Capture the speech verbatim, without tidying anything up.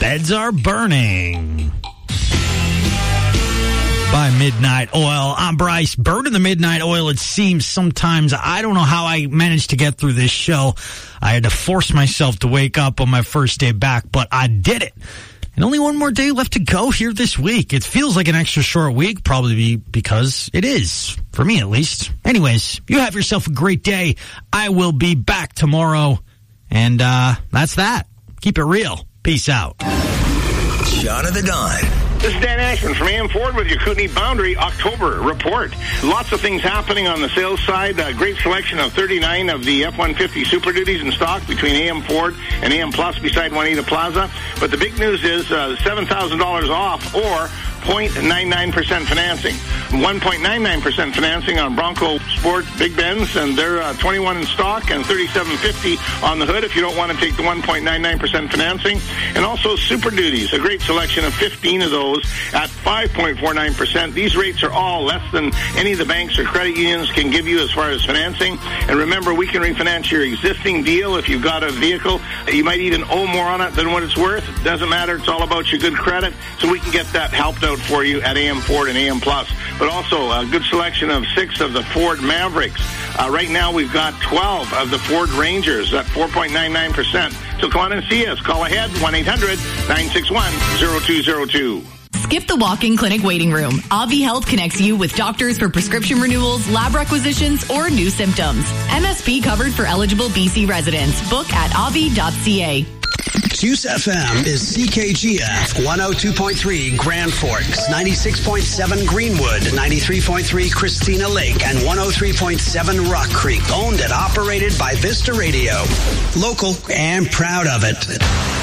Beds Are Burning by Midnight Oil. I'm Bryce. Burning the Midnight Oil, it seems sometimes. I don't know how I managed to get through this show. I had to force myself to wake up on my first day back, but I did it. And only one more day left to go here this week. It feels like an extra short week, probably because it is, for me at least. Anyways, you have yourself a great day. I will be back tomorrow. And uh, that's that. Keep it real. Peace out. John of the Dawn. This is Dan Ashman from A M Ford with your Kootenai Boundary October report. Lots of things happening on the sales side. A great selection of thirty-nine of the F one fifty Super Duties in stock between A M Ford and A M Plus beside Juanita Plaza. But the big news is uh, seven thousand dollars off or zero point nine nine percent financing. one point nine nine percent financing on Bronco Sport Big Benz, and they're uh, twenty-one in stock and thirty-seven fifty on the hood if you don't want to take the one point nine nine percent financing. And also Super Duties, a great selection of fifteen of those at five point four nine percent. These rates are all less than any of the banks or credit unions can give you as far as financing. And remember, we can refinance your existing deal if you've got a vehicle. You might even owe more on it than what it's worth. It doesn't matter. It's all about your good credit. So we can get that helped out for you at A M Ford and A M Plus. But also a good selection of six of the Ford Mavericks. Uh, right now we've got twelve of the Ford Rangers at four point nine nine percent. So come on and see us. Call ahead, one eight hundred nine six one zero two zero two. Skip the walk-in clinic waiting room. Avi Health connects you with doctors for prescription renewals, lab requisitions, or new symptoms. M S P covered for eligible B C residents. Book at avi dot c a. Juice F M is C K G F one oh two point three Grand Forks, ninety-six point seven Greenwood, ninety-three point three Christina Lake, and one oh three point seven Rock Creek. Owned and operated by Vista Radio. Local and proud of it.